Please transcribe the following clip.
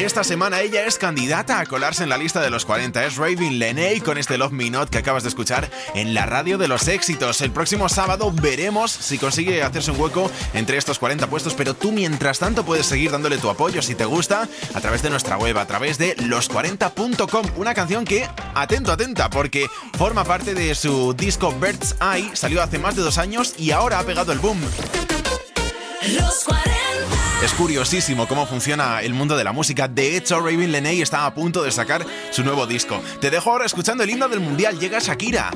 esta semana ella es candidata a colarse en la lista de los 40. Es Ravyn Lenae con este Love Me Not que acabas de escuchar en la radio de los éxitos. El próximo sábado veremos si consigue hacerse un hueco entre estos 40 puestos, pero tú mientras tanto puedes seguir dándole tu apoyo si te gusta a través de nuestra web, a través de los40.com. Una canción que, atenta, porque forma parte de su disco Bird's Eye, salió hace más de 2 años y ahora ha pegado el boom. Los 40. Es curiosísimo cómo funciona el mundo de la música. De hecho, Ravyn Lenae está a punto de sacar su nuevo disco. Te dejo ahora escuchando el himno del mundial. Llega Shakira.